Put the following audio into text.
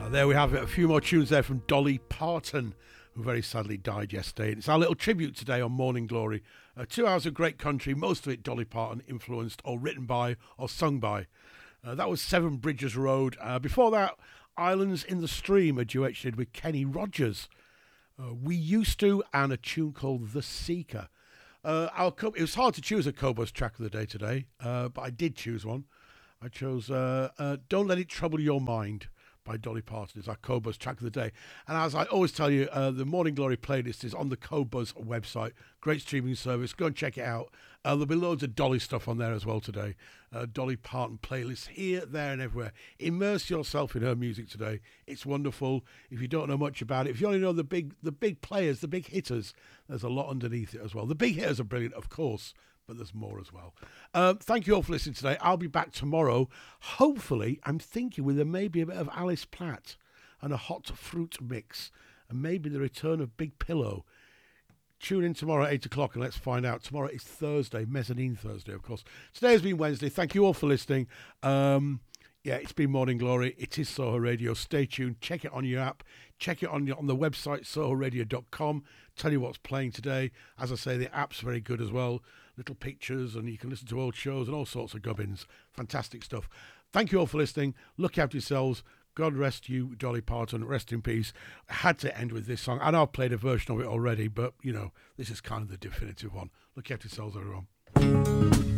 There we have it, a few more tunes there from Dolly Parton, who very sadly died yesterday. It's our little tribute today on Morning Glory. 2 hours of great country, most of it Dolly Parton influenced or written by or sung by. That was Seven Bridges Road. Before that, Islands in the Stream, a duet she did with Kenny Rogers. We Used To, and a tune called The Seeker. It was hard to choose a Cobus track of the day today, but I did choose one. I chose Don't Let It Trouble Your Mind by Dolly Parton is our Cobuzz track of the day. And as I always tell you, the Morning Glory playlist is on the Cobuzz website. Great streaming service. Go and check it out. There'll be loads of Dolly stuff on there as well today. Dolly Parton playlists here, there and everywhere. Immerse yourself in her music today. It's wonderful. If you don't know much about it, if you only know the big players, the big hitters, there's a lot underneath it as well. The big hitters are brilliant, of course, but there's more as well. Thank you all for listening today. I'll be back tomorrow. Hopefully, I'm thinking with maybe a bit of Alice Platt and a hot fruit mix, and maybe the return of Big Pillow. Tune in tomorrow at 8 o'clock and let's find out. Tomorrow is Thursday, Mezzanine Thursday, of course. Today has been Wednesday. Thank you all for listening. It's been Morning Glory. It is Soho Radio. Stay tuned. Check it on your app. Check it on the website, sohoradio.com. Tell you what's playing today. As I say, the app's very good as well. Little pictures, and you can listen to old shows and all sorts of gubbins. Fantastic stuff. Thank you all for listening. Look after yourselves. God rest you, Dolly Parton. Rest in peace. I had to end with this song. I know I've played a version of it already, but, this is kind of the definitive one. Look after yourselves, everyone.